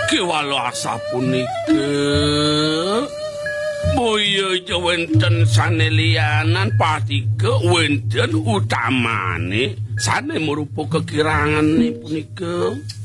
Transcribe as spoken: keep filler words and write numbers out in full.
Kiwalo asa punika boyo aja wenten sane liyanan patika wenten utamane sane merupa kekirangane punika.